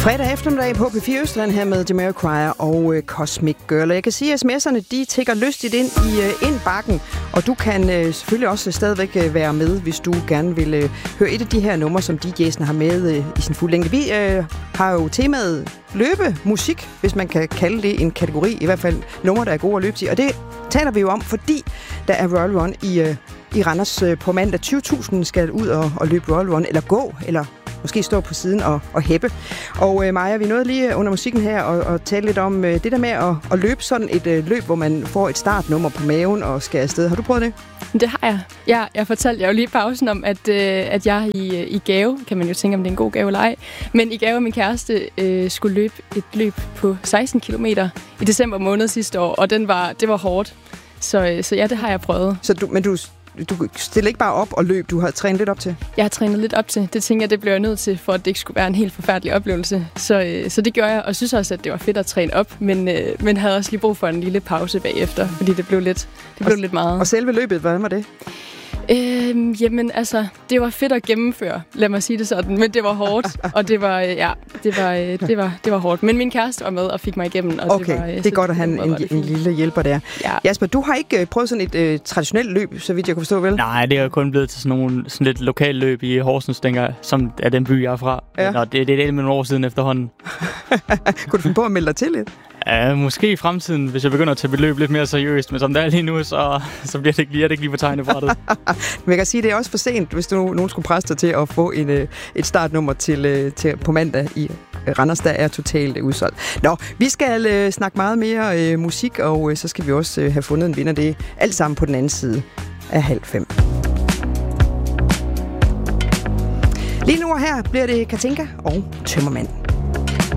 Fredag eftermiddag på P4 Østland her med Jamiroquai og Cosmic Girl. Jeg kan sige, at sms'erne de tikker lystigt ind i indbakken, og du kan selvfølgelig også stadigvæk være med, hvis du gerne vil høre et af de her numre, som DJ'sen har med i sin fulde længde. Vi har jo temaet løbemusik, hvis man kan kalde det en kategori, i hvert fald numre, der er gode at løbe til, og det taler vi jo om, fordi der er Royal Run i Randers på mandag. 20.000 skal ud og løbe Royal Run, eller gå, eller måske stå på siden og hæppe. Og Maja, vi nåede lige under musikken her og tale lidt om det der med at løbe sådan et løb, hvor man får et startnummer på maven og skal afsted. Har du prøvet det? Det har jeg. Jeg fortalte jer jo lige i pausen om, at jeg i gave, kan man jo tænke, om det er en god gave eller ej, men i gave af min kæreste skulle løbe et løb på 16 kilometer i december måned sidste år, og det var hårdt. Så ja, det har jeg prøvet. Men du stiller ikke bare op og løb, du har trænet lidt op til? Jeg har trænet lidt op til. Det tænker jeg, det bliver jeg nødt til, for at det ikke skulle være en helt forfærdelig oplevelse. Så det gør jeg, og synes også, at det var fedt at træne op, men havde også lige brug for en lille pause bagefter, fordi det blev lidt meget. Og selve løbet, hvordan var det? Jamen altså, det var fedt at gennemføre, lad mig sige det sådan, men det var hårdt, og det var hårdt. Men min kæreste var med og fik mig igennem, og det er godt at have en lille hjælper der. Ja. Jasper, du har ikke prøvet sådan et traditionelt løb, så vidt jeg kunne forstå, vel? Nej, det er kun blevet til sådan lidt lokalt løb i Horsens, som er den by, jeg er fra. Ja. Og det er nogle år siden efterhånden. Kunne du finde på at melde dig til lidt? Ja, måske i fremtiden, hvis jeg begynder at tage løb lidt mere seriøst, men som det er lige nu, så bliver det ikke lige på tegnebrættet. Men jeg kan sige, at det er også for sent, hvis nogen skulle presse dig til at få et startnummer til på mandag i Randers, der er totalt udsolgt. Nå, vi skal snakke meget mere musik, og så skal vi også have fundet en vinder. Det er alt sammen på den anden side af 4:30. Lige nu og her bliver det Katinka og Tømmermand.